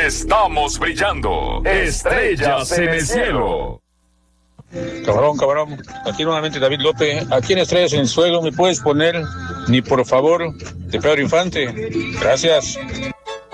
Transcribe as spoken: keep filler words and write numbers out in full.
estamos brillando. Estrellas en el cielo. Cabrón, cabrón, aquí nuevamente David López. Aquí en Estrellas en el Suelo me puedes poner, ni por favor, de Pedro Infante. Gracias.